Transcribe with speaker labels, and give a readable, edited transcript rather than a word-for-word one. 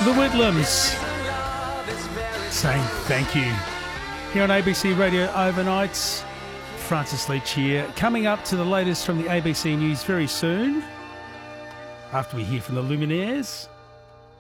Speaker 1: The Whitlams saying thank you. Here on ABC Radio Overnights, Francis Leach here. Coming up to the latest from the ABC News very soon, after we hear from the Luminaires.